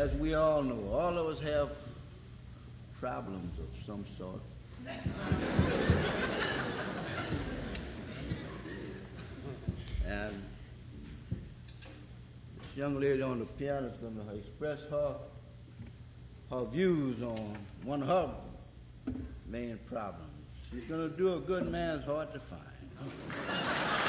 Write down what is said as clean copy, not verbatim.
as we all know, all of us have problems of some sort. And this young lady on the piano is going to express her views on one of her main problems. She's going to do a good man's hard to find.